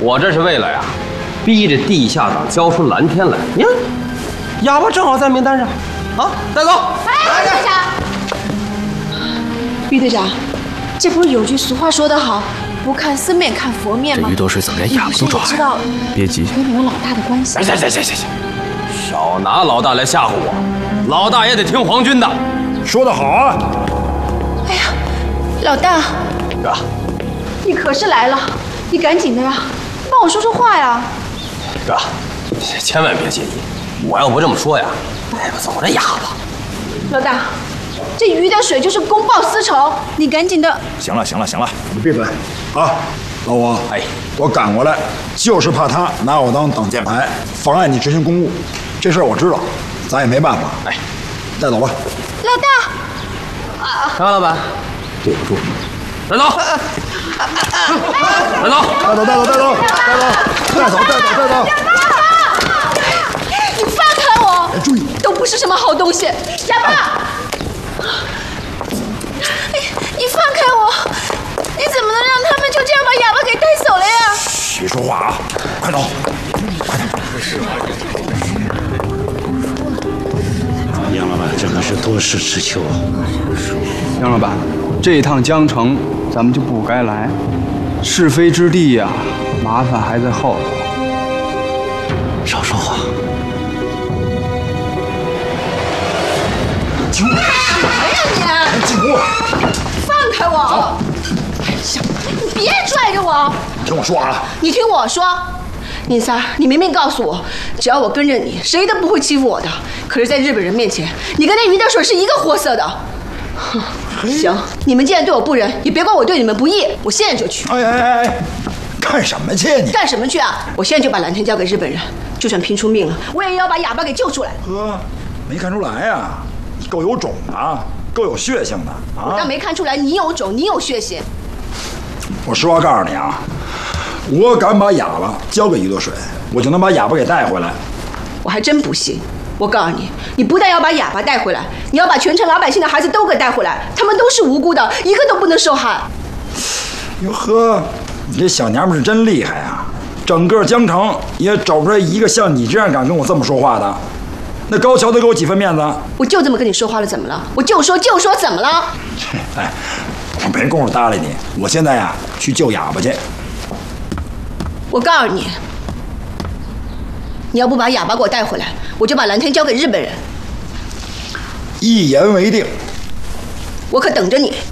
我这是为了呀，逼着地下党交出蓝天来。你看，哑巴正好在名单上，啊，带走。 哎，队长，于队长，这不是有句俗话说得好，不看僧面看佛面吗？ 这于多水怎么连哑巴都抓知道别急， 和你们老大的关系。 行，少拿老大来吓唬我，老大也得听皇军的。 说得好啊！ 哎呀，老大， 哥， 你可是来了，你赶紧的呀，帮我说说话呀。 哥，千万别介意，我要不这么说呀，带不走这哑巴。 老大，这于德水就是公报私仇，你赶紧的。 行了，你闭嘴啊！老王， 哎， 我赶过来就是怕他拿我当挡箭牌，妨碍你执行公务。这事儿我知道，咱也没办法。 哎， 带走吧。 老大， 张老板，对不住，带走，带走。 你放开我！ 注意， 都不是什么好东西，哑巴！你放开我！你怎么能让他们就这样把哑巴给带走了呀？ 别说话啊！快走！ 杨老板真的是多事之秋啊！ 杨老板，这一趟江城咱们就不该来，是非之地呀，麻烦还在后头。 少说话。 进屋！ 什么呀你？ 进屋！ 放开我！哎呀，你别拽着我！ 听我说啊！ 你听我说，宁三儿，你明明告诉我，只要我跟着你，谁都不会欺负我的。可是，在日本人面前，你跟那于德水是一个货色的。哼，行，你们既然对我不仁，也别怪我对你们不义。我现在就去。 哎，干什么去你？ 干什么去啊？我现在就把蓝天交给日本人，就算拼出命了，我也要把哑巴给救出来。 呵，没看出来呀，你够有种的啊，够有血性的啊！ 我倒没看出来你有种，你有血性。 我实话告诉你啊，我敢把哑巴交给于德水，我就能把哑巴给带回来。 我还真不信。我告诉你，你不但要把哑巴带回来，你要把全城老百姓的孩子都给带回来，他们都是无辜的，一个都不能受害。 哟呵，你这小娘们是真厉害啊！整个江城也找不出来一个像你这样敢跟我这么说话的。那高桥都给我几分面子？ 我就这么跟你说话了，怎么了？我就说怎么了？ 哎，我没工夫搭理你。我现在呀，去救哑巴去。 我告诉你，你要不把哑巴给我带回来，我就把蓝天交给日本人。 一言为定。 我可等着你。